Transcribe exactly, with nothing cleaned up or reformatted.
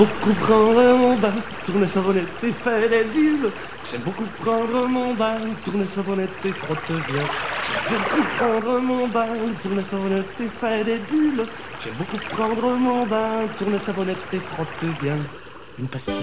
Beaucoup prendre mon bain, tourner savonnette et faire des bulles. J'aime beaucoup prendre mon bain, tourner savonnette et frotter bien. J'aime beaucoup prendre mon bain, tourner savonnette et faire des bulles. J'aime beaucoup prendre mon bain, tourner savonnette et frotter bien. Une pastille.